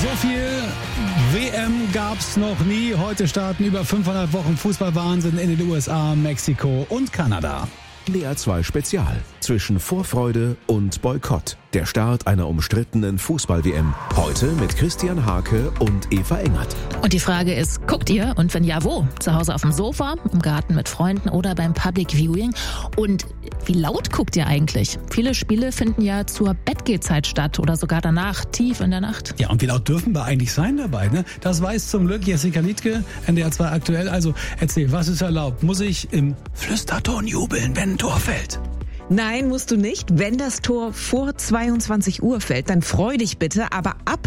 So viel WM gab's noch nie. Heute starten über 500 Wochen Fußballwahnsinn in den USA, Mexiko und Kanada. NDR 2 Spezial zwischen Vorfreude und Boykott. Der Start einer umstrittenen Fußball-WM. Heute mit Christian Hake und Eva Engert. Und die Frage ist, guckt ihr? Und wenn ja, wo? Zu Hause auf dem Sofa, im Garten mit Freunden oder beim Public Viewing? Und wie laut guckt ihr eigentlich? Viele Spiele finden ja zur Bettgehzeit statt oder sogar danach, tief in der Nacht. Ja, und wie laut dürfen wir eigentlich sein dabei? Ne? Das weiß zum Glück Jessica Liedtke, NDR 2 aktuell. Also erzähl, was ist erlaubt? Muss ich im Flüsterton jubeln, wenn ein Tor fällt? Nein, musst du nicht. Wenn das Tor vor 22 Uhr fällt, dann freu dich bitte. Aber ab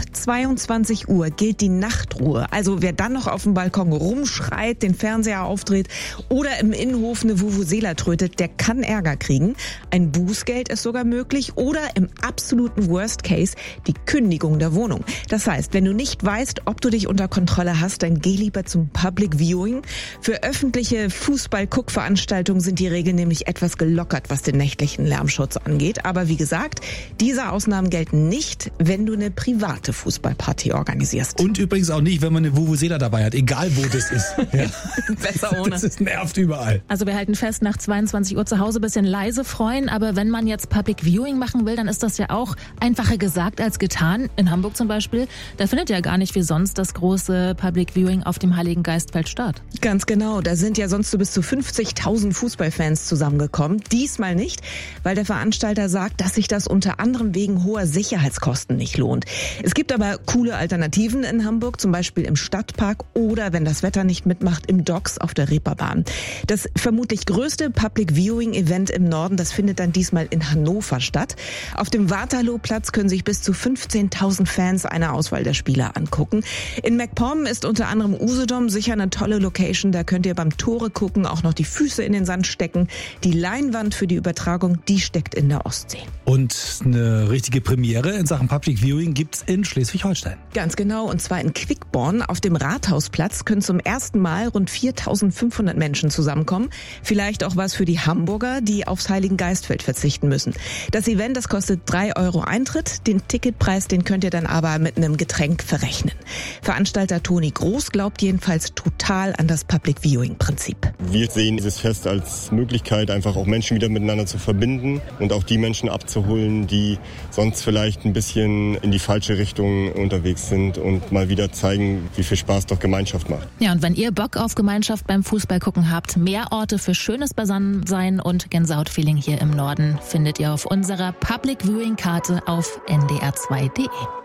22 Uhr gilt die Nachtruhe. Also wer dann noch auf dem Balkon rumschreit, den Fernseher aufdreht oder im Innenhof eine Vuvuzela trötet, der kann Ärger kriegen. Ein Bußgeld ist sogar möglich oder im absoluten Worst Case die Kündigung der Wohnung. Das heißt, wenn du nicht weißt, ob du dich unter Kontrolle hast, dann geh lieber zum Public Viewing. Für öffentliche Fußball-Guckveranstaltungen sind die Regeln nämlich etwas gelockert, was den nächtlichen Lärmschutz angeht. Aber wie gesagt, diese Ausnahmen gelten nicht, wenn du eine private Fußballparty organisierst. Und übrigens auch nicht, wenn man eine Vuvuzela dabei hat, egal wo das ist. Ja. Besser ohne. Das nervt überall. Also wir halten fest, nach 22 Uhr zu Hause ein bisschen leise freuen, aber wenn man jetzt Public Viewing machen will, dann ist das ja auch einfacher gesagt als getan. In Hamburg zum Beispiel, da findet ja gar nicht wie sonst das große Public Viewing auf dem Heiligen Geistfeld statt. Ganz genau, da sind ja sonst so bis zu 50.000 Fußballfans zusammengekommen. Diesmal nicht, weil der Veranstalter sagt, dass sich das unter anderem wegen hoher Sicherheitskosten nicht lohnt. Es gibt aber coole Alternativen in Hamburg, zum Beispiel im Stadtpark oder, wenn das Wetter nicht mitmacht, im Docks auf der Reeperbahn. Das vermutlich größte Public Viewing Event im Norden, das findet dann diesmal in Hannover statt. Auf dem Waterloo-Platz können sich bis zu 15.000 Fans eine Auswahl der Spieler angucken. In MacPom ist unter anderem Usedom sicher eine tolle Location. Da könnt ihr beim Tore gucken auch noch die Füße in den Sand stecken. Die Leinwand für die Übertragung, die steckt in der Ostsee. Und eine richtige Premiere in Sachen Public Viewing gibt's in Schleswig-Holstein. Ganz genau, und zwar in Quickborn. Auf dem Rathausplatz können zum ersten Mal rund 4.500 Menschen zusammenkommen. Vielleicht auch was für die Hamburger, die aufs Heiligen Geistfeld verzichten müssen. Das Event, das kostet 3 Euro Eintritt. Den Ticketpreis, den könnt ihr dann aber mit einem Getränk verrechnen. Veranstalter Toni Groß glaubt jedenfalls total an das Public Viewing Prinzip. Wir sehen dieses Fest als Möglichkeit, einfach auch Menschen wieder miteinander zu verbinden und auch die Menschen abzuholen, die sonst vielleicht ein bisschen in die falsche Richtung unterwegs sind und mal wieder zeigen, wie viel Spaß doch Gemeinschaft macht. Ja, und wenn ihr Bock auf Gemeinschaft beim Fußballgucken habt, mehr Orte für schönes Beisammensein und Gänsehautfeeling hier im Norden findet ihr auf unserer Public Viewing Karte auf ndr2.de.